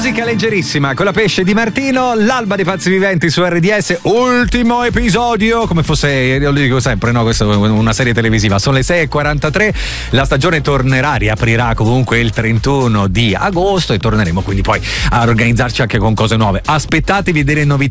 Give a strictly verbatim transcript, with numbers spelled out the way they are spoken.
Musica leggerissima con la Pesce di Martino, l'alba dei pazzi viventi su R D S, ultimo episodio, come fosse, io lo dico sempre, no, questa è una serie televisiva, sono le sei e quarantatré, la stagione tornerà, riaprirà comunque il trentuno di agosto e torneremo quindi poi a organizzarci anche con cose nuove. Aspettatevi delle novità